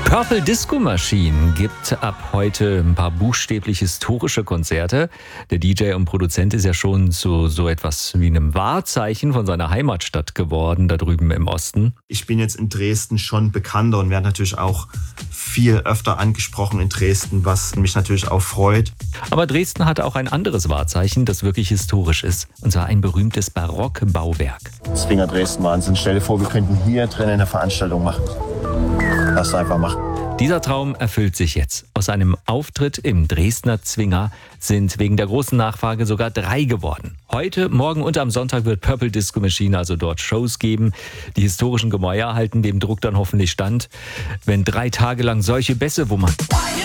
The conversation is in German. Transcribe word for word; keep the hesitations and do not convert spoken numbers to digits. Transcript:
Purple Disco Machine gibt ab heute ein paar buchstäblich historische Konzerte. Der D J und Produzent ist ja schon zu so etwas wie einem Wahrzeichen von seiner Heimatstadt geworden, da drüben im Osten. Ich bin jetzt in Dresden schon bekannter und werde natürlich auch viel öfter angesprochen in Dresden, was mich natürlich auch freut. Aber Dresden hat auch ein anderes Wahrzeichen, das wirklich historisch ist. Und zwar ein berühmtes Barockbauwerk. Zwinger Dresden Wahnsinn. Stell dir vor, wir könnten hier drinnen eine Veranstaltung machen. Lass einfach machen. Dieser Traum erfüllt sich jetzt. Aus einem Auftritt im Dresdner Zwinger sind wegen der großen Nachfrage sogar drei geworden. Heute, morgen und am Sonntag wird Purple Disco Machine also dort Shows geben. Die historischen Gemäuer halten dem Druck dann hoffentlich stand. Wenn drei Tage lang solche Bässe wummern.